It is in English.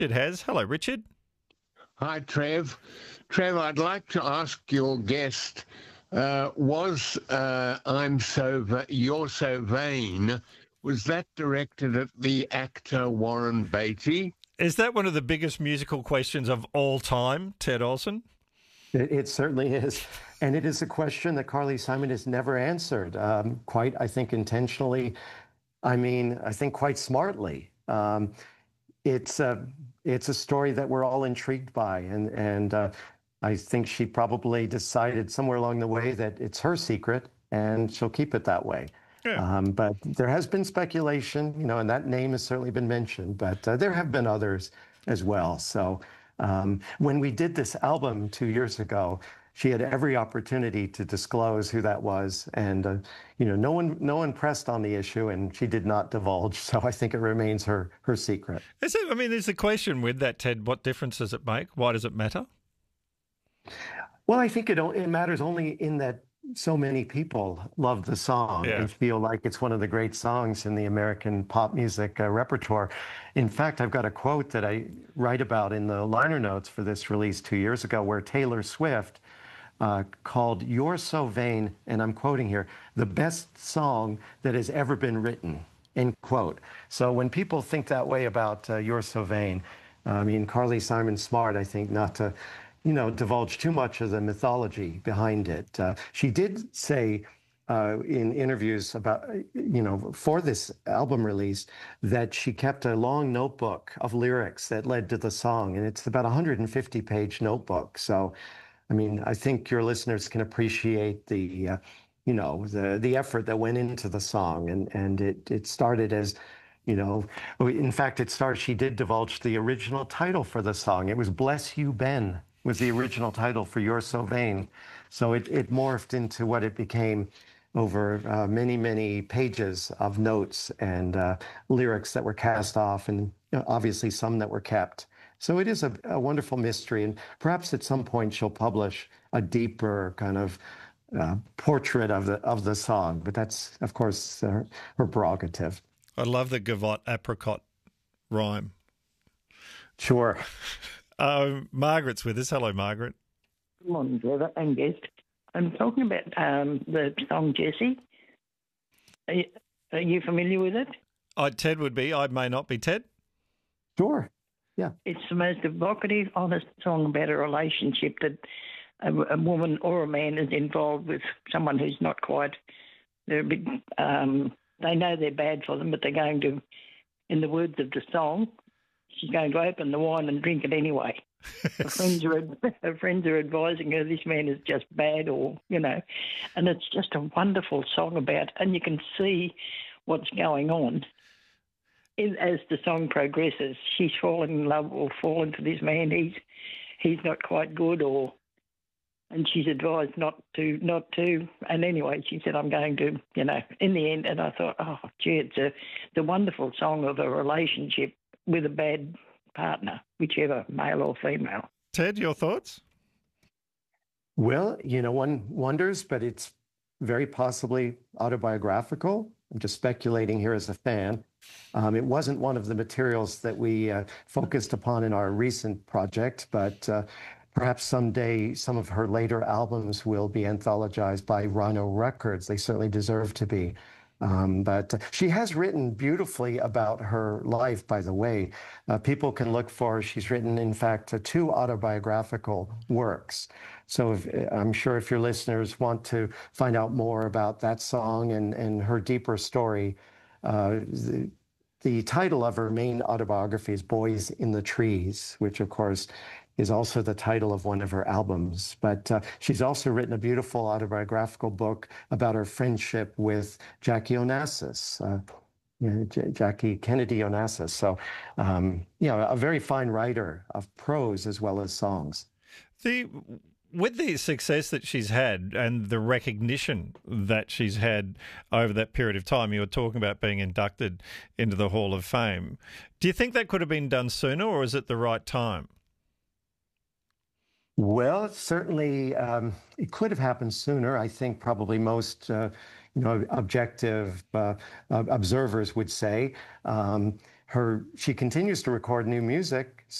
It has. Hello, Richard. Hi, Trev. Trev, I'd like to ask your guest, was You're So Vain, was that directed at the actor Warren Beatty? Is that one of the biggest musical questions of all time, Ted Olson? It certainly is. And it is a question that Carly Simon has never answered, quite, I think, intentionally. I think quite smartly. It's a story that we're all intrigued by, and I think she probably decided somewhere along the way that it's her secret, and she'll keep it that way. Yeah. But there has been speculation, and that name has certainly been mentioned, but there have been others as well. So when we did this album 2 years ago, she had every opportunity to disclose who that was, and no one pressed on the issue, and she did not divulge. So I think it remains her secret. There's a question with that, Ted. What difference does it make? Why does it matter? Well, I think it matters only in that so many people love the song and feel like it's one of the great songs in the American pop music repertoire. In fact, I've got a quote that I write about in the liner notes for this release 2 years ago, where Taylor Swift called You're So Vain, and I'm quoting here, the best song that has ever been written, end quote. So when people think that way about You're So Vain, Carly Simon's smart, I think, not to divulge too much of the mythology behind it. She did say in interviews about, for this album release, that she kept a long notebook of lyrics that led to the song, and it's about a 150-page notebook. So, I think your listeners can appreciate the effort that went into the song, and it started as, in fact, she did divulge the original title for the song. It was Bless You, Ben, was the original title for You're So Vain. So it morphed into what it became over many, many pages of notes and lyrics that were cast off, and obviously some that were kept. So it is a wonderful mystery, and perhaps at some point she'll publish a deeper kind of portrait of the song, but that's, of course, her prerogative. I love the Gavotte apricot rhyme. Sure. Margaret's with us. Hello, Margaret. Good morning, Trevor and guest. I'm talking about the song Jessie. Are you familiar with it? Ted would be. I may not be. Ted? Sure. Yeah. It's the most evocative, honest song about a relationship that a woman or a man is involved with someone who's not quite. They're a bit. They know they're bad for them, but they're going to, in the words of the song, she's going to open the wine and drink it anyway. Her friends are advising her this man is just bad, and it's just a wonderful song about, and you can see what's going on. As the song progresses, she's falling in love or falling for this man. He's not quite good, and she's advised not to. And anyway, she said, I'm going to, in the end. And I thought, oh, gee, it's the wonderful song of a relationship with a bad partner, whichever, male or female. Ted, your thoughts? Well, one wonders, but it's very possibly autobiographical. I'm just speculating here as a fan. It wasn't one of the materials that we focused upon in our recent project, but perhaps someday some of her later albums will be anthologized by Rhino Records. They certainly deserve to be. But she has written beautifully about her life, by the way. People can look for, she's written, in fact, 2 autobiographical works. So I'm sure if your listeners want to find out more about that song and her deeper story, the title of her main autobiography is Boys in the Trees, which, of course, is also the title of one of her albums. But she's also written a beautiful autobiographical book about her friendship with Jackie Onassis, Jackie Kennedy Onassis. So, a very fine writer of prose as well as songs. With the success that she's had and the recognition that she's had over that period of time, you were talking about being inducted into the Hall of Fame. Do you think that could have been done sooner, or is it the right time? Well, certainly it could have happened sooner. I think probably most objective observers would say. she continues to record new music.